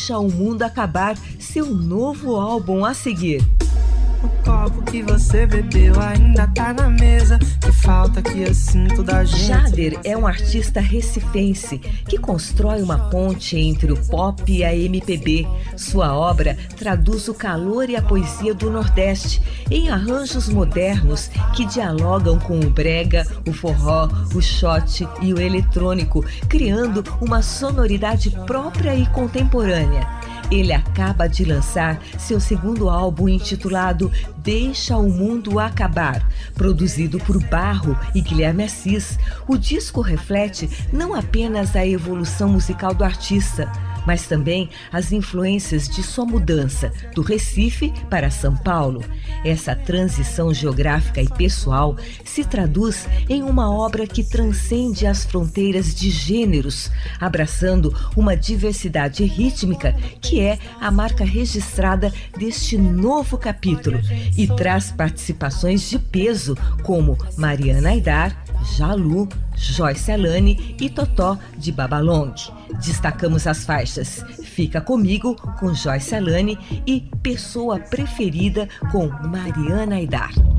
Deixa o Mundo Acabar, seu novo álbum a seguir. O copo que você bebeu ainda tá na mesa. Que falta que eu sinto da gente. Jader é um artista recifense que constrói uma ponte entre o pop e a MPB. Sua obra traduz o calor e a poesia do Nordeste em arranjos modernos que dialogam com o brega, o forró, o shot e o eletrônico, criando uma sonoridade própria e contemporânea. Ele acaba de lançar seu segundo álbum intitulado Deixa o Mundo Acabar. Produzido por Barro e Guilherme Assis, o disco reflete não apenas a evolução musical do artista, mas também as influências de sua mudança do Recife para São Paulo. Essa transição geográfica e pessoal se traduz em uma obra que transcende as fronteiras de gêneros, abraçando uma diversidade rítmica que é a marca registrada deste novo capítulo e traz participações de peso como Mariana Aidar, Jalu, Joyce Alane e Totó de Babalong. Destacamos as faixas Fica Comigo, com Joyce Alane, e Pessoa Preferida, com Mariana Aidar.